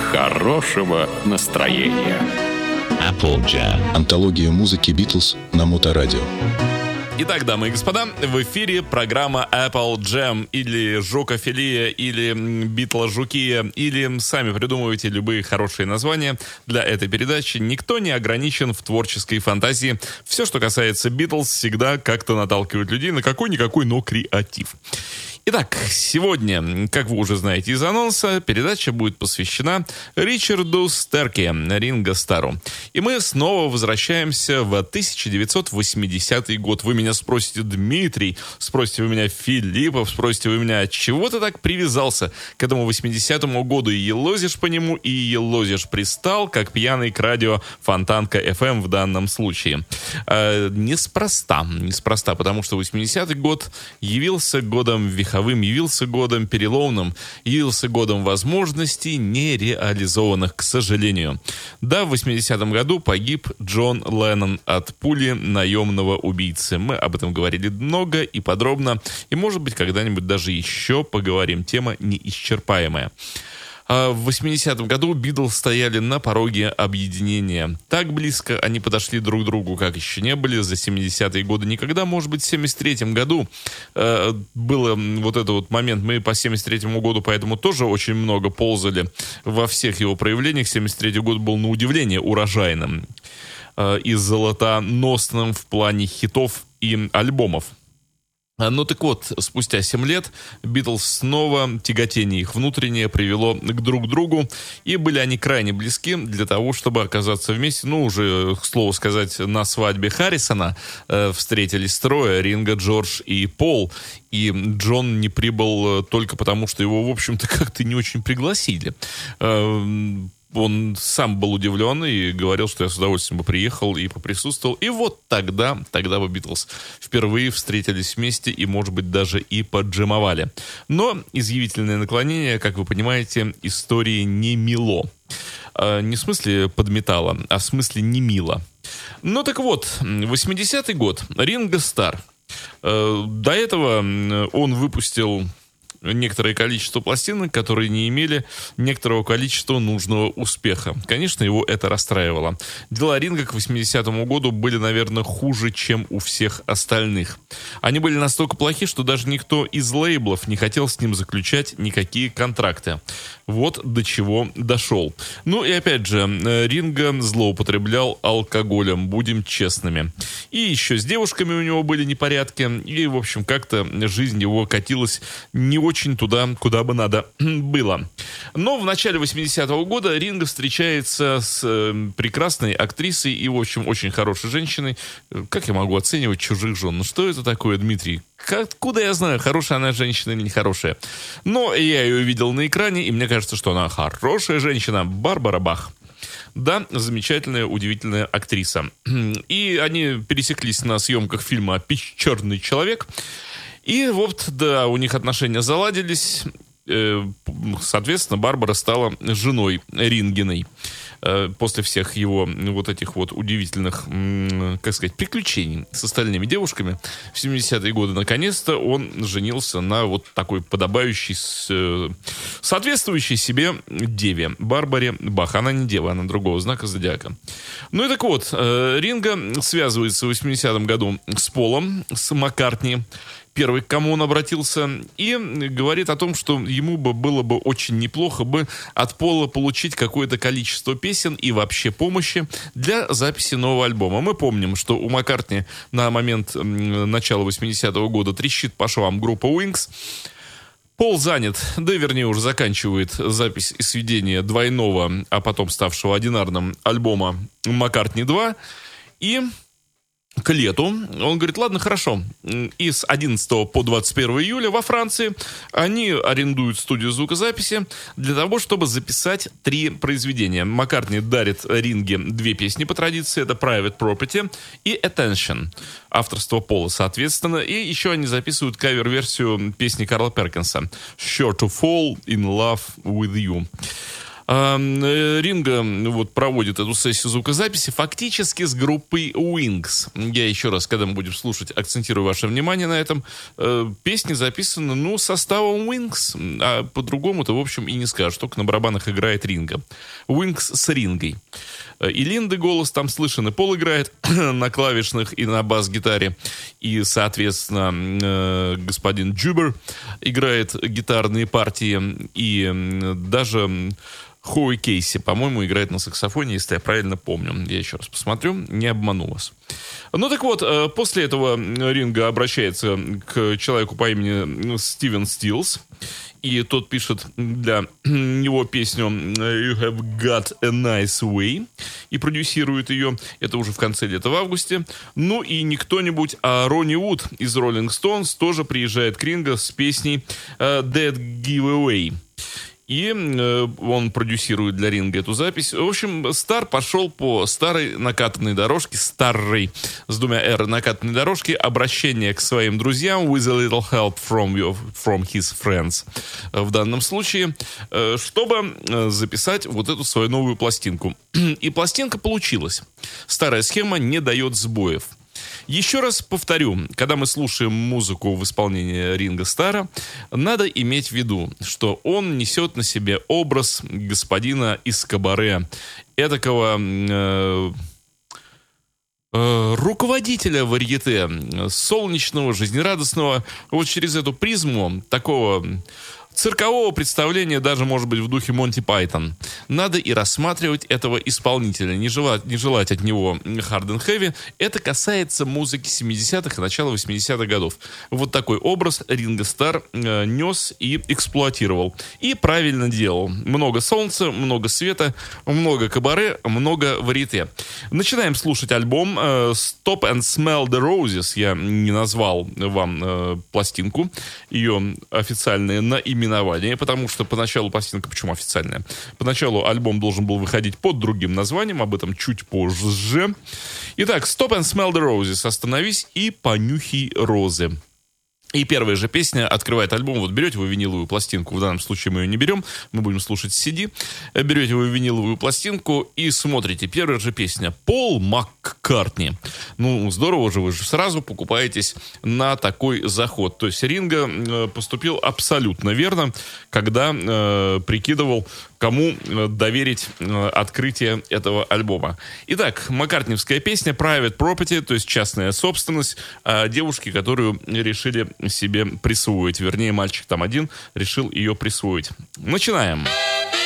хорошего настроения. Applejack. Антология музыки Битлз на Моторадио. Итак, дамы и господа, в эфире программа Apple Jam, или Жукофилия, или Битложукия, или сами придумывайте любые хорошие названия для этой передачи. Никто не ограничен в творческой фантазии. Все, что касается Битлз, всегда как-то наталкивает людей на какой-никакой, но креатив. Итак, сегодня, как вы уже знаете из анонса, передача будет посвящена Ричарду Стерке, Ринго Старру. И мы снова возвращаемся в 1980 год. Вы меня спросите, Дмитрий, спросите вы меня, Филиппов, спросите вы меня, чего ты так привязался к этому 80-му году и елозишь по нему, и елозишь, пристал, как пьяный к радио Фонтанка FM в данном случае. Неспроста, потому что 80-й год явился годом вековым, явился годом переломным, явился годом возможностей, нереализованных, к сожалению. Да, в 80-м году погиб Джон Леннон от пули наемного убийцы. Мы об этом говорили много и подробно, и, может быть, когда-нибудь даже еще поговорим. Тема неисчерпаемая. В 80-м году Битлз стояли на пороге объединения. Так близко они подошли друг к другу, как еще не были за 70-е годы никогда. Может быть, в 73-м году был вот этот вот момент. Мы по 73-му году поэтому тоже очень много ползали во всех его проявлениях. 73-й год был на удивление урожайным и золотоносным в плане хитов и альбомов. Ну так вот, спустя 7 лет Битлз снова, тяготение их внутреннее привело к друг другу, и были они крайне близки для того, чтобы оказаться вместе. Ну, уже, к слову сказать, на свадьбе Харрисона встретились трое: Ринго, Джордж и Пол. И Джон не прибыл только потому, что его, в общем-то, как-то не очень пригласили. Он сам был удивлен и говорил, что я с удовольствием бы приехал и поприсутствовал. И вот тогда бы Битлз впервые встретились вместе и, может быть, даже и поджимовали. Но изъявительное наклонение, как вы понимаете, истории не мило. Не в смысле подметало, а в смысле не мило. Ну так вот, 80-й год. Ринго Старр. До этого он выпустил некоторое количество пластинок, которые не имели некоторого количества нужного успеха. Конечно, его это расстраивало. Дела Ринго к 80-му году были, наверное, хуже, чем у всех остальных. Они были настолько плохи, что даже никто из лейблов не хотел с ним заключать никакие контракты. Вот до чего дошел. Ну и опять же, Ринго злоупотреблял алкоголем, будем честными. И еще с девушками у него были непорядки. И, в общем, как-то жизнь его катилась не очень туда, куда бы надо было. Но в начале 80-го года Ринго встречается с прекрасной актрисой и, в общем, очень хорошей женщиной. Как я могу оценивать чужих жен? Ну что это такое, Дмитрий? Откуда я знаю, хорошая она женщина или нехорошая? Но я ее видел на экране, и мне кажется, что она хорошая женщина. Барбара Бах. Да, замечательная, удивительная актриса. И они пересеклись на съемках фильма «Черный человек». И вот, да, у них отношения заладились. Соответственно, Барбара стала женой Рингиной. После всех его вот этих вот удивительных, как сказать, приключений с остальными девушками в 70-е годы, наконец-то он женился на вот такой подобающей, соответствующей себе деве Барбаре Бах. Она не дева, она другого знака зодиака. Ну и так вот, Ринго связывается в 80-м году с Полом, с Маккартни, первый, к кому он обратился, и говорит о том, что ему было бы очень неплохо бы от Пола получить какое-то количество песен и вообще помощи для записи нового альбома. Мы помним, что у Маккартни на момент начала 80-го года трещит по швам группа Wings. Пол занят, да вернее уже заканчивает запись и сведение двойного, а потом ставшего одинарным альбома «Маккартни 2», и к лету он говорит: ладно, хорошо. И с 11 по 21 июля во Франции они арендуют студию звукозаписи для того, чтобы записать 3 произведения. Маккартни дарит Ринге 2 песни по традиции. Это «Private Property» и «Attention». Авторство Пола, соответственно. И еще они записывают кавер-версию песни Карла Перкинса «Sure to Fall in Love with You». Ринго вот проводит эту сессию звукозаписи фактически с группой Wings. Я еще раз, когда мы будем слушать, акцентирую ваше внимание на этом. Песни записаны, составом Wings, а по-другому-то, в общем, и не скажешь. Только на барабанах играет Ринго. Wings с Рингой. И Линды голос там слышен, и Пол играет на клавишных и на бас-гитаре. И, соответственно, господин Джубер играет гитарные партии. И даже Хоуи Кейси, по-моему, играет на саксофоне, если я правильно помню. Я еще раз посмотрю, не обману вас. Так вот, после этого Ринго обращается к человеку по имени Стивен Стилс. И тот пишет для него песню «You have got a nice way» и продюсирует ее. Это уже в конце лета, в августе. И не кто-нибудь, а Ронни Вуд из Rolling Stones тоже приезжает к Ринго с песней «That Giveaway». И он продюсирует для Ринга эту запись. В общем, Стар пошел по старой накатанной дорожке, старой, с двумя «р» накатанной дорожке, обращение к своим друзьям with a little help from his friends в данном случае, чтобы записать вот эту свою новую пластинку. И пластинка получилась. Старая схема не дает сбоев. Еще раз повторю, когда мы слушаем музыку в исполнении Ринго Стара, надо иметь в виду, что он несет на себе образ господина из кабаре, этакого руководителя варьете, солнечного, жизнерадостного, вот через эту призму такого циркового представления, даже, может быть, в духе Монти Пайтон. Надо и рассматривать этого исполнителя, не желать от него hard and heavy. Это касается музыки 70-х и начала 80-х годов. Вот такой образ Ринго Стар нес и эксплуатировал. И правильно делал. Много солнца, много света, много кабаре, много варьете. Начинаем слушать альбом Stop and Smell the Roses. Я не назвал вам пластинку, ее официальное наименование, потому что поначалу пластинка, почему официальная? Поначалу альбом должен был выходить под другим названием, об этом чуть позже. Итак, Stop and Smell the Roses. Остановись и понюхай розы. И первая же песня открывает альбом. Вот берете вы виниловую пластинку, в данном случае мы ее не берем, мы будем слушать CD. Берете вы виниловую пластинку и смотрите. Первая же песня Пол Маккартни. Здорово же, вы же сразу покупаетесь на такой заход. То есть Ринго поступил абсолютно верно, когда прикидывал, кому доверить открытие этого альбома. Итак, маккартниевская песня Private Property, то есть частная собственность девушки, которую решили себе присвоить. Вернее, мальчик там один решил ее присвоить. Начинаем.